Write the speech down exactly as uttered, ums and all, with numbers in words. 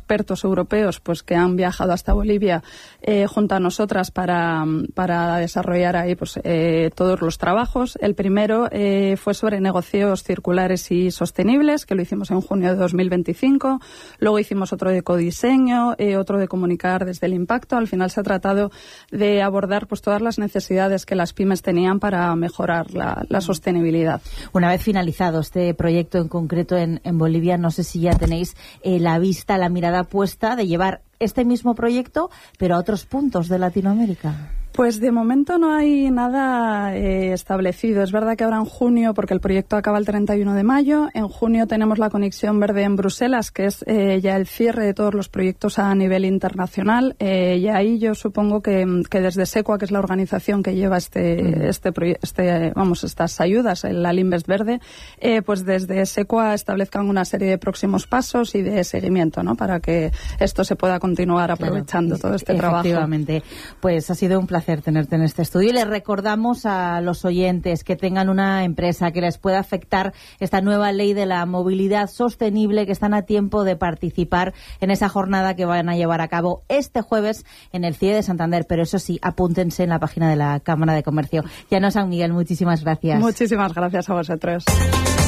expertos europeos pues que han viajado hasta Bolivia eh, junto a nosotras para, para desarrollar ahí pues eh, todos los trabajos. El primero eh, fue sobre negocios circulares y sostenibles, que lo hicimos en junio de dos mil veinticinco. Luego hicimos otro de ecodiseño, eh, otro de comunicar desde el impacto. Al final se ha tratado de abordar pues todas las necesidades que las pymes tenían para mejorar la, la sostenibilidad. Una vez finalizado este proyecto en concreto en, en Bolivia, no sé si ya tenéis eh, la vista, la mirada puesta de llevar este mismo proyecto, pero a otros puntos de Latinoamérica. Pues de momento no hay nada eh, establecido. Es verdad que ahora en junio, porque el proyecto acaba el treinta y uno de mayo, en junio tenemos la Conexión Verde en Bruselas, que es eh, ya el cierre de todos los proyectos a nivel internacional. Eh, y ahí yo supongo que, que desde SECUA, que es la organización que lleva este, mm. este, este vamos, estas ayudas, el Alinvest Verde, eh, pues desde SECUA establezcan una serie de próximos pasos y de seguimiento, ¿no? Para que esto se pueda continuar aprovechando claro, todo este trabajo. Efectivamente. Pues ha sido un placer tenerte en este estudio y les recordamos a los oyentes que tengan una empresa que les pueda afectar esta nueva ley de la movilidad sostenible, que están a tiempo de participar en esa jornada que van a llevar a cabo este jueves en el C I E de Santander, pero eso sí, apúntense en la página de la Cámara de Comercio. Llanos San Miguel, muchísimas gracias. Muchísimas gracias a vosotros.